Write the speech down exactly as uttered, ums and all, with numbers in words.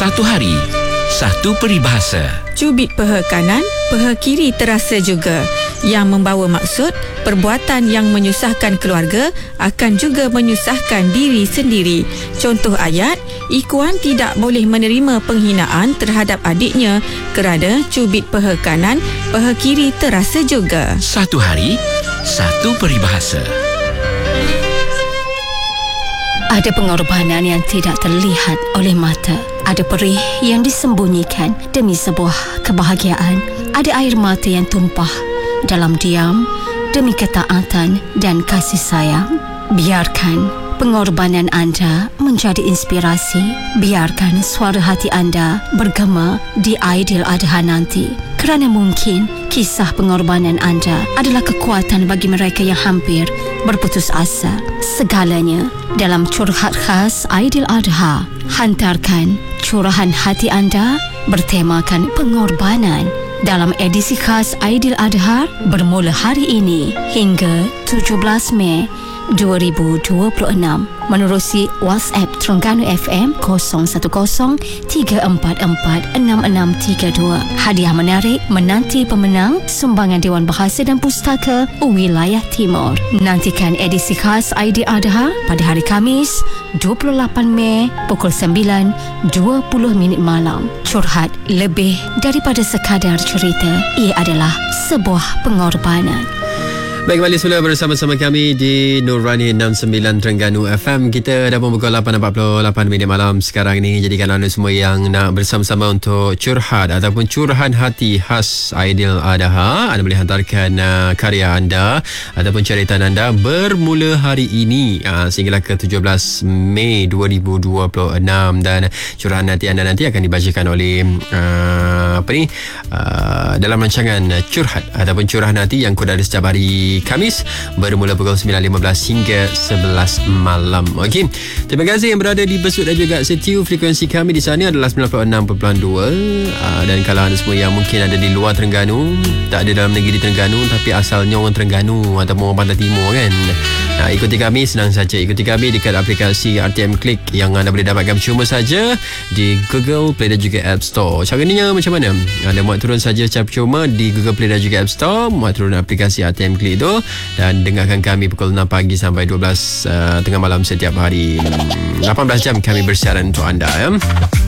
Satu hari, satu peribahasa. Cubit peha kanan, peha kiri terasa juga. Yang membawa maksud, perbuatan yang menyusahkan keluarga akan juga menyusahkan diri sendiri. Contoh ayat, Ikuan tidak boleh menerima penghinaan terhadap adiknya kerana cubit peha kanan, peha kiri terasa juga. Satu hari, satu peribahasa. Ada pengorbanan yang tidak terlihat oleh mata. Ada perih yang disembunyikan demi sebuah kebahagiaan. Ada air mata yang tumpah dalam diam demi ketaatan dan kasih sayang. Biarkan pengorbanan anda menjadi inspirasi. Biarkan suara hati anda bergema di Aidiladha nanti. Kerana mungkin kisah pengorbanan anda adalah kekuatan bagi mereka yang hampir berputus asa. Segalanya dalam curhat khas Aidiladha. Hantarkan curahan hati anda bertemakan pengorbanan dalam edisi khas Aidiladha bermula hari ini hingga tujuh belas Mei dua ribu dua puluh enam menerusi WhatsApp Terengganu F M kosong satu kosong tiga empat empat enam enam tiga dua. Hadiah menarik menanti pemenang sumbangan Dewan Bahasa dan Pustaka Wilayah Timur. Nantikan edisi khas Aidiladha pada hari Khamis dua puluh lapan Mei pukul sembilan dua puluh minit malam. Curhat lebih daripada sekadar cerita. Ia adalah sebuah pengorbanan. Baik, kembali semula bersama-sama kami di Nurani enam sembilan Terengganu F M. Kita dah pun pukul lapan empat puluh lapan minit malam sekarang ni. Jadikan anda semua yang nak bersama-sama untuk curhat ataupun curahan hati khas Aidiladha, anda boleh hantarkan uh, karya anda ataupun cerita anda bermula hari ini uh, sehinggalah ke tujuh belas Mei dua ribu dua puluh enam. Dan curahan hati anda nanti akan dibacakan oleh uh, apa ni uh, dalam rancangan curhat ataupun curahan hati yang kena ada setiap hari Khamis bermula pukul sembilan lima belas hingga sebelas malam. Okey. Terima kasih yang berada di Besut dan juga setiu. Frekuensi kami di sana adalah sembilan puluh enam perpuluhan dua. Uh, dan kalau anda semua yang mungkin ada di luar Terengganu, tak ada dalam negeri Terengganu tapi asalnya orang Terengganu ataupun orang Pantai Timur kan. Nah, ikuti kami senang saja. Ikuti kami dekat aplikasi R T M Click yang anda boleh dapatkan cuma saja di Google Play dan juga App Store. Caranya macam mana? Anda muat turun saja secara cuma di Google Play dan juga App Store, muat turun aplikasi R T M Click itu dan dengarkan kami pukul enam pagi sampai dua belas uh, tengah malam setiap hari. lapan belas jam kami bersiaran untuk anda ya.